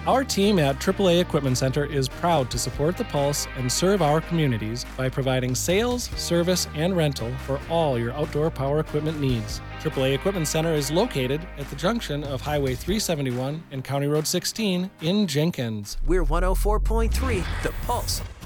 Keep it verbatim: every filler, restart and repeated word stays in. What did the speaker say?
Our team at triple A Equipment Center is proud to support the Pulse and serve our communities by providing sales, service, and rental for all your outdoor power equipment needs. triple A Equipment Center is located at the junction of Highway three seventy-one and County Road sixteen in Jenkins. We're one oh four point three, The Pulse.